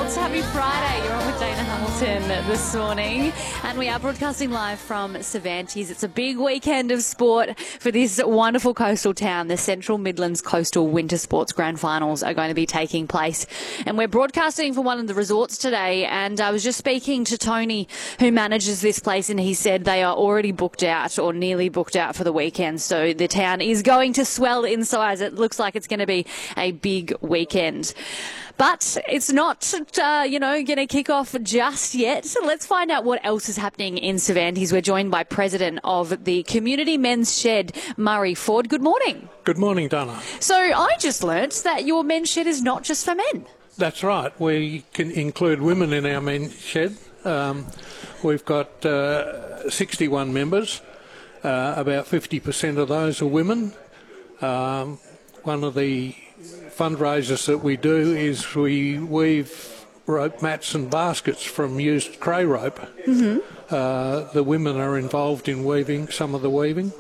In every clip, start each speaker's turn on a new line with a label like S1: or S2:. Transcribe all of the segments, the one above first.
S1: Sports. Happy Friday. You're on with Dana Hamilton this morning. And we are broadcasting live from Cervantes. It's a big weekend of sport for this wonderful coastal town. The Central Midlands Coastal Winter Sports Grand Finals are going to be taking place. And we're broadcasting from one of the resorts today. And I was just speaking to Tony, who manages this place, and he said they are already booked out or nearly booked out for the weekend. So the town is going to swell in size. It looks like it's going to be a big weekend. But it's not, going to kick off just yet. So let's find out what else is happening in Cervantes. We're joined by President of the Community Men's Shed, Murray Ford. Good morning.
S2: Good morning, Donna.
S1: So I just learnt that your men's shed is not just for men.
S2: That's right. We can include women in our men's shed. We've got 61 members. About 50% of those are women. One of the fundraisers that we do is we weave rope mats and baskets from used cray rope. Mm-hmm. The women are involved in weaving, some of the weaving.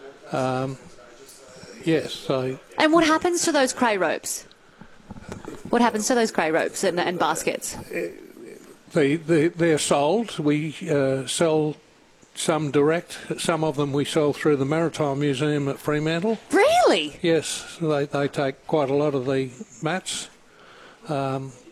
S2: Yes.
S1: And what happens to those cray ropes? What happens to those cray ropes and baskets?
S2: They're sold. We sell some direct. Some of them we sell through the Maritime Museum at Fremantle.
S1: Really?
S2: Yes, they take quite a lot of the mats.